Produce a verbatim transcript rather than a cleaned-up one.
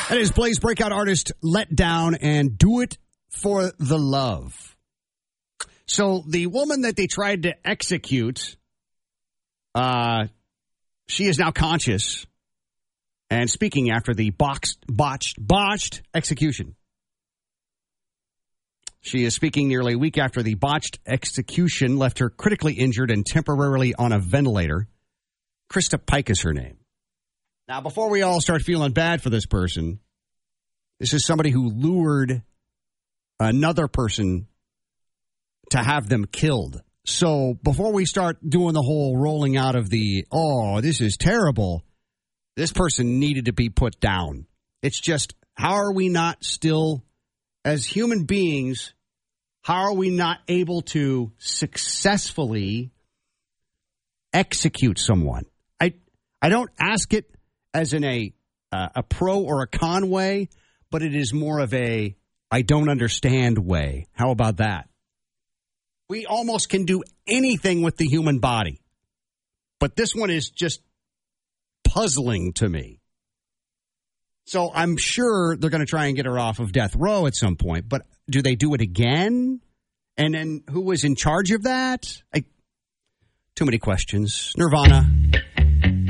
That is Blaze breakout artist Let Down and Do It for the Love. So the woman that they tried to execute, uh, she is now conscious and speaking after the boxed, botched, botched execution. She is speaking nearly a week after the botched execution left her critically injured and temporarily on a ventilator. Krista Pike is her name. Now, before we all start feeling bad for this person, this is somebody who lured another person to have them killed. So before we start doing the whole rolling out of the, oh, this is terrible, this person needed to be put down. It's just, how are we not still, as human beings, how are we not able to successfully execute someone? I I don't ask it as in a uh, a pro or a con way, but it is more of a I don't understand way. How about that? We almost can do anything with the human body, but this one is just puzzling to me. So I'm sure they're going to try and get her off of death row at some point, but do they do it again? And then who was in charge of that? I, too many questions. Nirvana.